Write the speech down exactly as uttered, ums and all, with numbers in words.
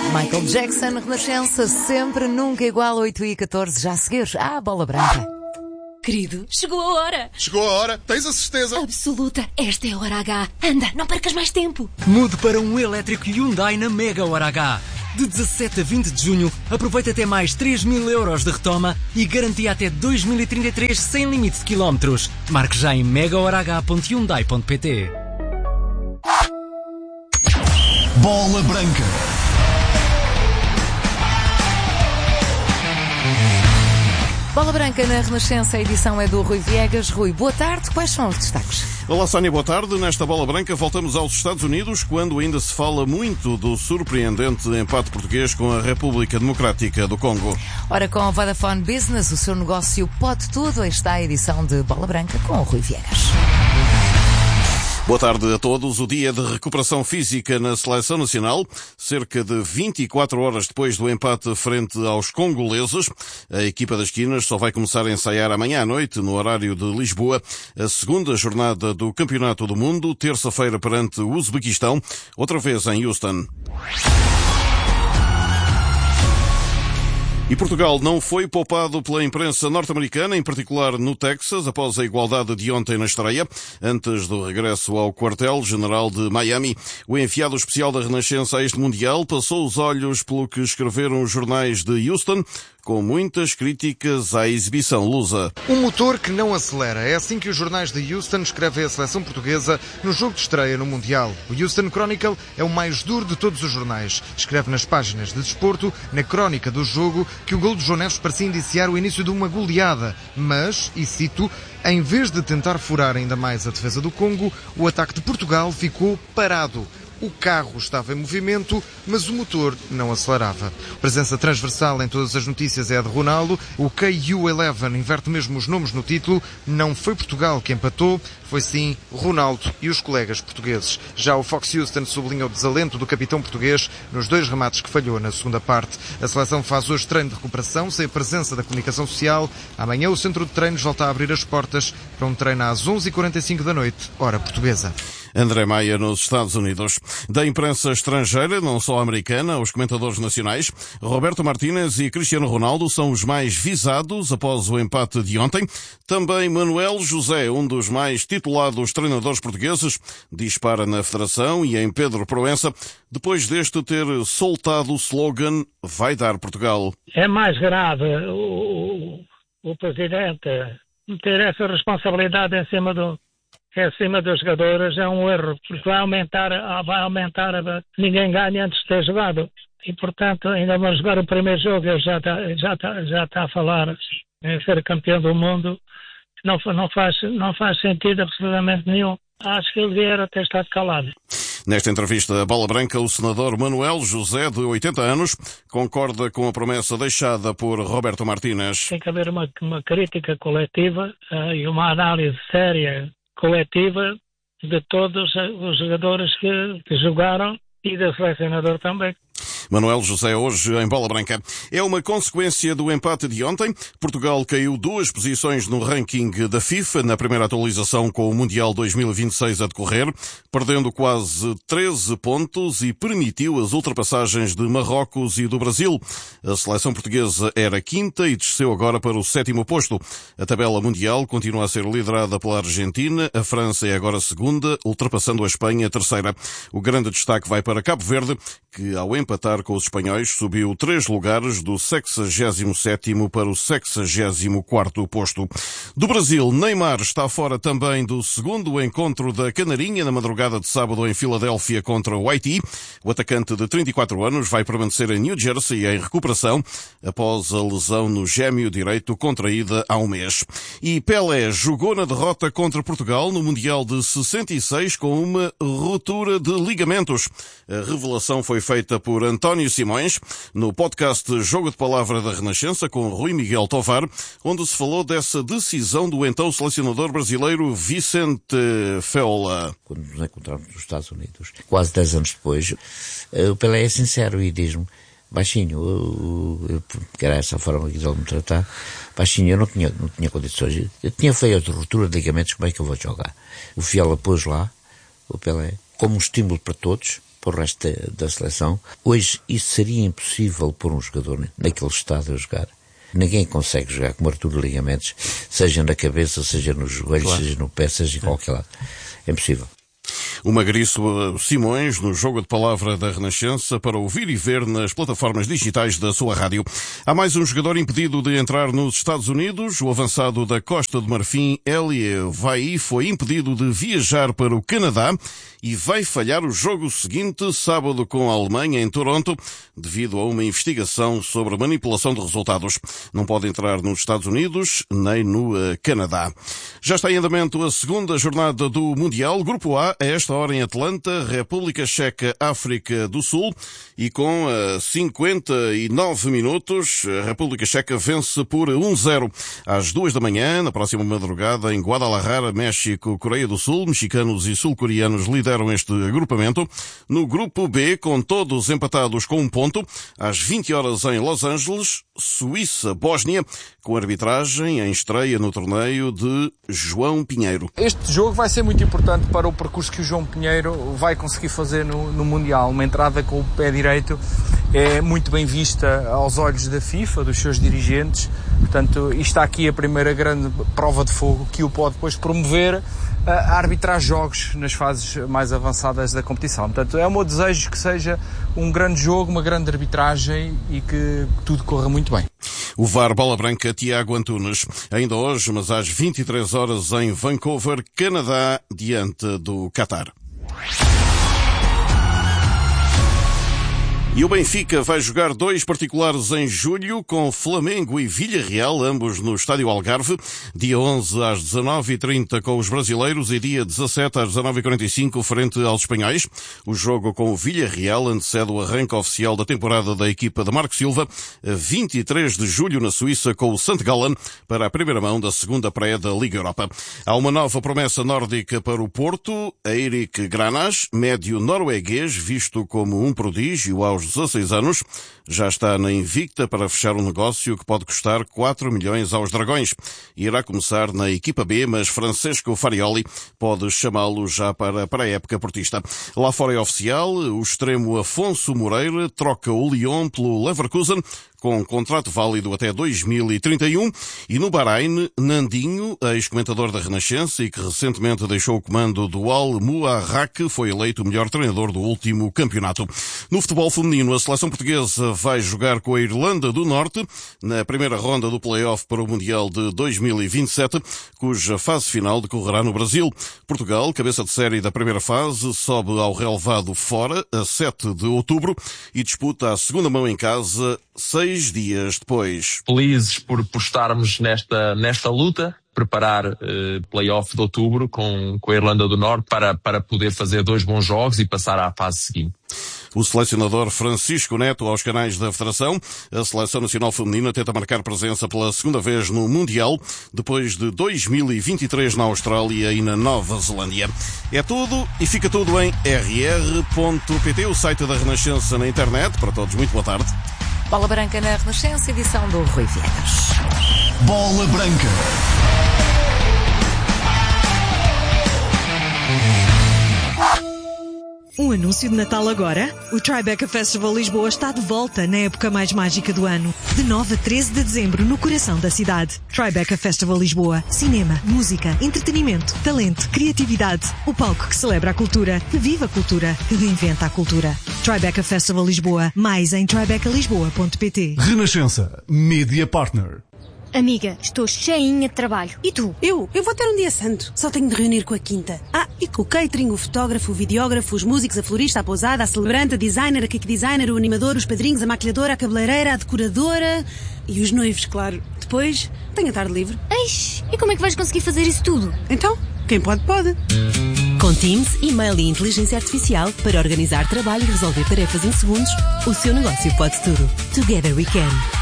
Michael Jackson, Renascença, sempre, nunca igual, oito e catorze, já a seguir, à Bola Branca. Querido, chegou a hora. Chegou a hora? Tens a certeza? Absoluta. Esta é a hora H. Anda, não percas mais tempo. Mude para um elétrico Hyundai na Mega Hora H. De dezassete a vinte de junho, aproveita até mais três mil euros de retoma e garantia até dois mil e trinta e três sem limite de quilómetros. Marque já em mega hora h ponto hyundai ponto p t. Bola Branca. Bola Branca na Renascença, a edição é do Rui Viegas. Rui, boa tarde, quais são os destaques? Olá, Sónia, boa tarde. Nesta Bola Branca voltamos aos Estados Unidos, quando ainda se fala muito do surpreendente empate português com a República Democrática do Congo. Ora, com a Vodafone Business, o seu negócio pode tudo. Aí está a edição de Bola Branca com o Rui Viegas. Boa tarde a todos. O dia de recuperação física na Seleção Nacional, cerca de vinte e quatro horas depois do empate frente aos congoleses. A equipa das Quinas só vai começar a ensaiar amanhã à noite, no horário de Lisboa, a segunda jornada do Campeonato do Mundo, terça-feira perante o Uzbequistão, outra vez em Houston. E Portugal não foi poupado pela imprensa norte-americana, em particular no Texas, após a igualdade de ontem na estreia. Antes do regresso ao quartel-general de Miami, o enviado especial da Renascença a este Mundial passou os olhos pelo que escreveram os jornais de Houston, com muitas críticas à exibição lusa. Um motor que não acelera. É assim que os jornais de Houston escrevem a seleção portuguesa no jogo de estreia no Mundial. O Houston Chronicle é o mais duro de todos os jornais. Escreve nas páginas de desporto, na crónica do jogo, que o gol de João Neves parecia indiciar o início de uma goleada. Mas, e cito, em vez de tentar furar ainda mais a defesa do Congo, o ataque de Portugal ficou parado. O carro estava em movimento, mas o motor não acelerava. Presença transversal em todas as notícias é a de Ronaldo. O K U onze inverte mesmo os nomes no título. Não foi Portugal que empatou, foi sim Ronaldo e os colegas portugueses. Já o Fox Houston sublinha o desalento do capitão português nos dois remates que falhou na segunda parte. A seleção faz hoje treino de recuperação, sem a presença da comunicação social. Amanhã o centro de treinos volta a abrir as portas para um treino às onze e quarenta e cinco da noite, hora portuguesa. André Maia, nos Estados Unidos. Da imprensa estrangeira, não só americana, os comentadores nacionais, Roberto Martínez e Cristiano Ronaldo são os mais visados após o empate de ontem. Também Manuel José, um dos mais titulados treinadores portugueses, dispara na Federação e em Pedro Proença, depois deste ter soltado o slogan "Vai dar Portugal". É mais grave o, o, o Presidente ter essa responsabilidade em cima do acima dos jogadores, é um erro, porque vai aumentar, vai aumentar, ninguém ganha antes de ter jogado. E, portanto, ainda vamos jogar o primeiro jogo, ele já está, já está, já está a falar em ser campeão do mundo. Não, não, faz, não faz sentido absolutamente nenhum. Acho que ele devia ter estado calado. Nesta entrevista à Bola Branca, o senador Manuel José, de oitenta anos, concorda com a promessa deixada por Roberto Martínez. Tem que haver uma, uma crítica coletiva uh, e uma análise séria coletiva de todos os jogadores que, que jogaram e do selecionador também. Manuel José, hoje em Bola Branca. É uma consequência do empate de ontem. Portugal caiu duas posições no ranking da FIFA, na primeira atualização com o Mundial dois mil e vinte e seis a decorrer, perdendo quase treze pontos e permitiu as ultrapassagens de Marrocos e do Brasil. A seleção portuguesa era quinta e desceu agora para o sétimo posto. A tabela mundial continua a ser liderada pela Argentina, a França é agora segunda, ultrapassando a Espanha, terceira. O grande destaque vai para Cabo Verde, que ao empatar com os espanhóis subiu três lugares do sexagésimo sétimo para o sexagésimo quarto posto. Do Brasil, Neymar está fora também do segundo encontro da Canarinha na madrugada de sábado em Filadélfia contra o Haiti. O atacante de trinta e quatro anos vai permanecer em New Jersey em recuperação após a lesão no gêmeo direito contraída há um mês. E Pelé jogou na derrota contra Portugal no Mundial de sessenta e seis com uma ruptura de ligamentos. A revelação foi feita por António Simões no podcast Jogo de Palavra da Renascença com Rui Miguel Tovar, onde se falou dessa decisão do então selecionador brasileiro Vicente Feola. Quando nos encontramos nos Estados Unidos, quase dez anos depois, o Pelé é sincero e diz-me: baixinho, eu, eu, que era essa a forma que ele me tratar, baixinho, eu não tinha, não tinha condições, eu tinha feito ruptura de ligamentos, como é que eu vou jogar? O Feola pôs lá, o Pelé, como um estímulo para todos, para o resto da, da seleção. Hoje isso seria impossível pôr um jogador naquele estado a jogar. Ninguém consegue jogar com uma ruptura de ligamentos, seja na cabeça, seja nos joelhos, claro. Seja no pé, seja em qualquer lado. É impossível. O Magriço Simões, no Jogo de Palavra da Renascença, para ouvir e ver nas plataformas digitais da sua rádio. Há mais um jogador impedido de entrar nos Estados Unidos. O avançado da Costa do Marfim, Elie Vai, foi impedido de viajar para o Canadá e vai falhar o jogo seguinte, sábado, com a Alemanha, em Toronto, devido a uma investigação sobre manipulação de resultados. Não pode entrar nos Estados Unidos nem no uh, Canadá. Já está em andamento a segunda jornada do Mundial. Grupo A, a esta hora em Atlanta, República Checa, África do Sul, e com uh, cinquenta e nove minutos, a República Checa vence por um zero. Às duas da manhã, na próxima madrugada, em Guadalajara, México, Coreia do Sul, mexicanos e sul-coreanos lideram este agrupamento. No grupo B, com todos empatados com um ponto, às vinte horas em Los Angeles, Suíça-Bósnia, com arbitragem em estreia no torneio de João Pinheiro. Este jogo vai ser muito importante para o percurso que o João Pinheiro vai conseguir fazer no, no Mundial. Uma entrada com o pé direito é muito bem vista aos olhos da FIFA, dos seus dirigentes. Portanto, isto está aqui a primeira grande prova de fogo que o pode depois promover a arbitrar jogos nas fases mais avançadas da competição. Portanto, é o meu desejo que seja um grande jogo, uma grande arbitragem e que tudo corra muito bem. O V A R Bola Branca, Tiago Antunes. Ainda hoje, mas às vinte e três horas em Vancouver, Canadá, diante do Qatar. E o Benfica vai jogar dois particulares em julho com Flamengo e Villarreal, ambos no Estádio Algarve, dia onze às dezenove e trinta com os brasileiros e dia dezassete às dezenove e quarenta e cinco frente aos espanhóis. O jogo com o Villarreal antecede o arranque oficial da temporada da equipa de Marco Silva, a vinte e três de julho na Suíça com o Sant Gallen para a primeira mão da segunda pré da Liga Europa. Há uma nova promessa nórdica para o Porto, Eirik Granas, médio norueguês, visto como um prodígio aos dezasseis anos, já está na Invicta para fechar um negócio que pode custar quatro milhões aos Dragões. Irá começar na equipa B, mas Francesco Farioli pode chamá-lo já para, para a época portista. Lá fora é oficial, o extremo Afonso Moreira troca o Lyon pelo Leverkusen, com contrato válido até dois mil e trinta e um, e no Bahrein, Nandinho, ex-comentador da Renascença e que recentemente deixou o comando do Al Muharraq, foi eleito o melhor treinador do último campeonato. No futebol feminino, a seleção portuguesa vai jogar com a Irlanda do Norte na primeira ronda do play-off para o Mundial de dois mil e vinte e sete, cuja fase final decorrerá no Brasil. Portugal, cabeça de série da primeira fase, sobe ao relevado fora a sete de outubro e disputa a segunda mão em casa seis dias depois. Felizes por, por estarmos nesta, nesta luta, preparar uh, play-off de outubro com, com a Irlanda do Norte para, para poder fazer dois bons jogos e passar à fase seguinte. O selecionador Francisco Neto aos canais da Federação. A Seleção Nacional Feminina tenta marcar presença pela segunda vez no Mundial, depois de dois mil e vinte e três na Austrália e na Nova Zelândia. É tudo e fica tudo em r r ponto p t, o site da Renascença na internet. Para todos, muito boa tarde. Bola Branca na Renascença, edição do Rui Viegas. Bola Branca. Um anúncio de Natal agora? O Tribeca Festival Lisboa está de volta na época mais mágica do ano. De nove a treze de dezembro, no coração da cidade. Tribeca Festival Lisboa. Cinema, música, entretenimento, talento, criatividade. O palco que celebra a cultura. Viva a cultura. Reinventa a cultura. Tribeca Festival Lisboa. Mais em tribeca lisboa ponto p t. Renascença. Media Partner. Amiga, estou cheinha de trabalho. E tu? Eu? Eu vou ter um dia santo. Só tenho de reunir com a quinta. Ah, e com o catering, o fotógrafo, o videógrafo, os músicos, a florista, a pousada, a celebrante, a designer, a cake designer, o animador, os padrinhos, a maquilhadora, a cabeleireira, a decoradora e os noivos, claro. Depois, tenho a tarde livre. Eish, e como é que vais conseguir fazer isso tudo? Então, quem pode, pode. Com Teams, e-mail e inteligência artificial para organizar trabalho e resolver tarefas em segundos, o seu negócio pode tudo. Together we can.